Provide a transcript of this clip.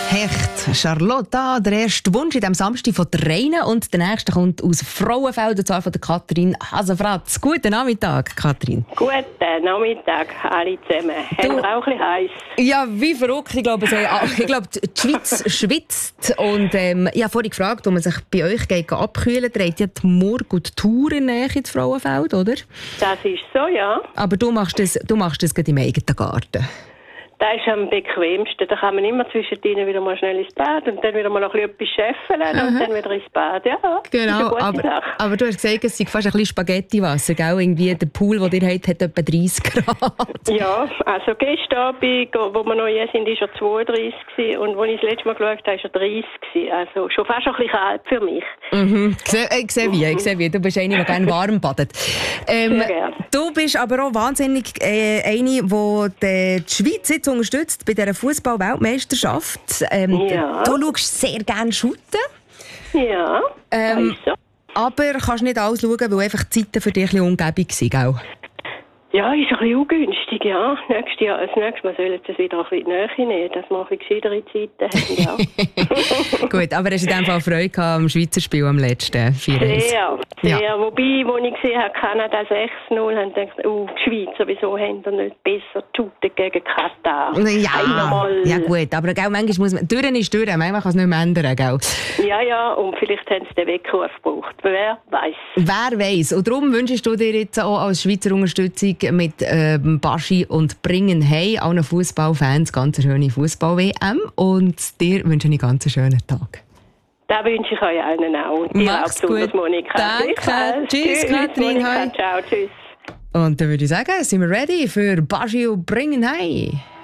Hecht, Charlotta, der erste Wunsch in diesem Samstag von der Reine und der nächste kommt aus Frauenfeld, und zwar von der Katrin Hasenfratz. Guten Nachmittag, Katrin. Guten Nachmittag, alle zusammen. Haben wir auch ein bisschen heiß? Ja, wie verrückt. Ich glaube, die Schweiz schwitzt. Und ich habe vorhin gefragt, ob man sich bei euch abkühlen geht. Ihr habt ja die Morgen und die Tour in Nähe ins Frauenfeld, oder? Das ist so, ja. Aber du machst das gerade im eigenen Garten. Das ist am bequemsten. Da kann man immer zwischendrin wieder mal schnell ins Bad und dann wieder mal noch etwas scheffeln und dann wieder ins Bad. Ja, genau, aber du hast gesagt, es sei fast ein bisschen Spaghettiwasser, gell? Irgendwie der Pool, den ihr habt, hat etwa 30 Grad. Ja, also gestern Abend, wo wir noch hier sind, war er 32 gewesen, und als ich das letzte Mal geschaut habe, war er 30 gewesen. Also schon fast ein bisschen kalt für mich. Mhm. Ich sehe wie. Du bist eine, die gerne warm badet. Du bist aber auch wahnsinnig eine, die Schweiz jetzt unterstützt bei dieser Fußball-Weltmeisterschaft. Ja. Du schaust sehr gerne shooten. Ja, das ist so. Aber kannst nicht alles schauen, weil einfach die Zeiten für dich ein bisschen ungebig waren, gell? Ja, ist ein bisschen ungünstig, ja. Das nächste Mal sollen sie es wieder ein bisschen näher nehmen, dass wir ein bisschen gescheitere Zeiten haben, ja. Gut, aber hast du in dem Fall Freude gehabt am Schweizer Spiel am letzten 4-1? Sehr. Ja. Wobei, als ich gesehen habe, Kanada 6-0, habe ich gedacht, die Schweizer, wieso haben sie nicht besser shooten gegen Katar? Ja gut, aber gell, manchmal muss man... Türen ist Türen, manchmal kann es nicht mehr ändern, gell? Ja, und vielleicht haben sie den Weckruf gebraucht. Wer weiß. Wer weiß. Und darum wünschst du dir jetzt auch als Schweizer Unterstützung mit Baschi und Bringen hey allen Fußballfans ganz eine schöne Fußball-WM und dir wünsche ich einen ganz schönen Tag. Das wünsche ich euch allen auch. Und dir auch, gut, Monika. Danke. Tschüss, Katrin. Monika. Ciao, tschüss. Und dann würde ich sagen, sind wir ready für Baschi und Bringen hey.